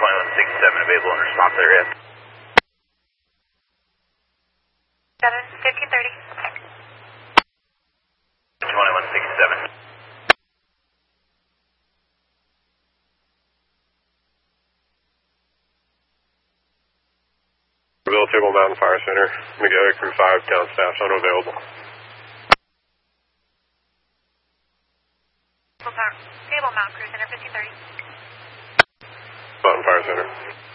2167 available in response area. 1530. 2167. Table Mountain Fire Center, McGillick Crew 5, down staff's unavailable. Table Mountain Cruise Center, 1530. Mountain Fire Center.